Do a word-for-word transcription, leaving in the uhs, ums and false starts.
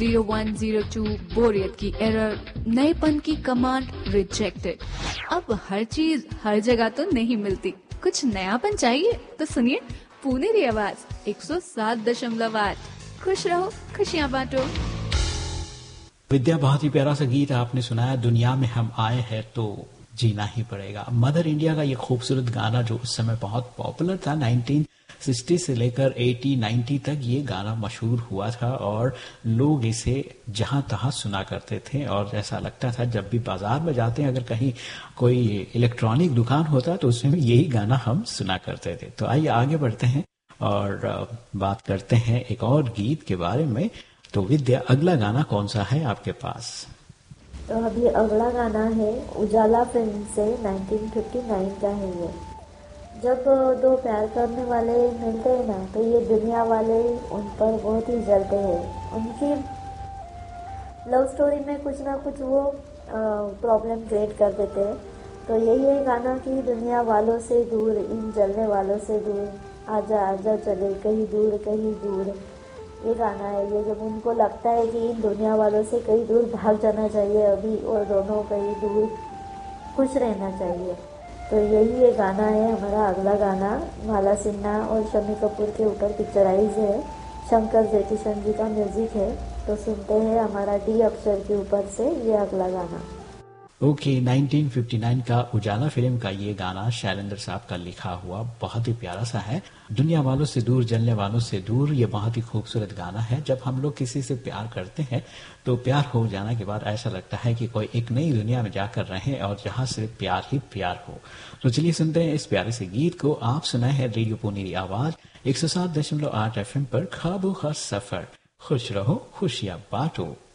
Zero one zero two बोरियत की error, नएपन की कमांड रिजेक्टेड। अब हर चीज हर जगह तो नहीं मिलती, कुछ नयापन चाहिए तो सुनिए पुनेरी आवाज एक सौ सात दशमलव आठ। खुश रहो, खुशियाँ बांटो। विद्या, बहुत ही प्यारा सा गीत आपने सुनाया। दुनिया में हम आए हैं तो जीना ही पड़ेगा। मदर इंडिया का ये खूबसूरत गाना जो उस समय बहुत पॉपुलर था, नाइनटीन सिक्सटी से लेकर अस्सी नब्बे तक ये गाना मशहूर हुआ था और लोग इसे जहां तहां सुना करते थे। और ऐसा लगता था जब भी बाजार में जाते हैं, अगर कहीं कोई इलेक्ट्रॉनिक दुकान होता तो उसमें भी यही गाना हम सुना करते थे। तो आइए आगे बढ़ते हैं और बात करते हैं एक और गीत के बारे में। तो विद्या, अगला गाना कौन सा है आपके पास? तो अभी अगला गाना है उजाला फिल्म से, नाइनटीन फिफ्टी नाइन का है ये। जब दो प्यार करने वाले मिलते हैं ना, तो ये दुनिया वाले उन पर बहुत ही जलते हैं। उनकी लव स्टोरी में कुछ ना कुछ वो प्रॉब्लम क्रिएट कर देते हैं। तो यही है गाना कि दुनिया वालों से दूर, इन जलने वालों से दूर, आजा आजा चले कहीं दूर कहीं दूर। ये गाना है ये, जब उनको लगता है कि इन दुनिया वालों से कहीं दूर भाग जाना चाहिए अभी, और दोनों कहीं दूर खुश रहना चाहिए। तो यही ये गाना है हमारा अगला गाना। माला सिन्हा और शम्मी कपूर के ऊपर पिक्चराइज है, शंकर जयकिशन जी का म्यूजिक है। तो सुनते हैं हमारा डी अक्षर के ऊपर से ये अगला गाना। Okay okay, nineteen fifty nine का उजाला फिल्म का ये गाना शैलेंद्र साहब का लिखा हुआ बहुत ही प्यारा सा है। दुनिया वालों से दूर, जलने वालों से दूर, ये बहुत ही खूबसूरत गाना है। जब हम लोग किसी से प्यार करते हैं तो प्यार हो जाने के बाद ऐसा लगता है कि कोई एक नई दुनिया में जाकर रहे और जहां से प्यार ही प्यार हो। तो चलिए सुनते हैं इस प्यारे से गीत को। आप सुनाए हैं रेडियो पुनेरी आवाज एक सौ सात दशमलव आठ एफ एम पर ख्वाबों का सफर। खुश रहो, खुशियां बांटो।